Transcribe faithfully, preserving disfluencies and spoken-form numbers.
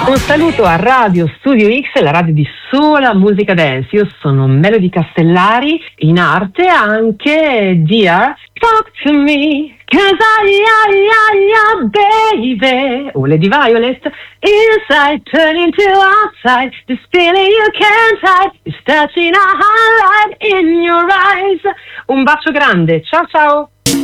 Un saluto a Radio Studio X, la radio di sola musica dance. Io sono Melody Castellari, in arte anche Dear Talk to Me, cause I, I, I, I, baby. Oh, Lady Violet. Inside, turn into outside, this feeling you can't hide, is touching a highlight in your eyes. Un bacio grande, ciao ciao.